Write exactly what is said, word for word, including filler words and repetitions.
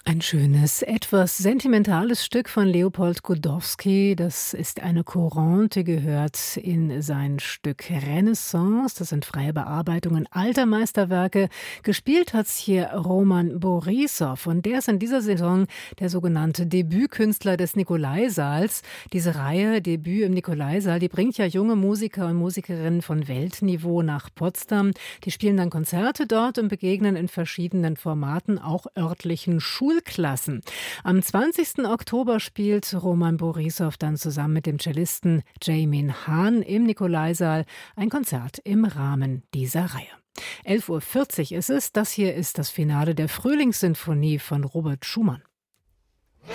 Ein schönes, etwas sentimentales Stück von Leopold Godowsky. Das ist eine Courante, gehört in sein Stück Renaissance. Das sind freie Bearbeitungen alter Meisterwerke. Gespielt hat's hier Roman Borissow. Und der ist in dieser Saison der sogenannte Debütkünstler des Nikolaisaals. Diese Reihe Debüt im Nikolaisaal, die bringt ja junge Musiker und Musikerinnen von Weltniveau nach Potsdam. Die spielen dann Konzerte dort und begegnen in verschiedenen Formaten auch örtlichen Schulklassen. Am zwanzigsten Oktober spielt Roman Borissow dann zusammen mit dem Cellisten Jaemin Han im Nikolaisaal ein Konzert im Rahmen dieser Reihe. elf Uhr vierzig ist es. Das hier ist das Finale der Frühlingssinfonie von Robert Schumann.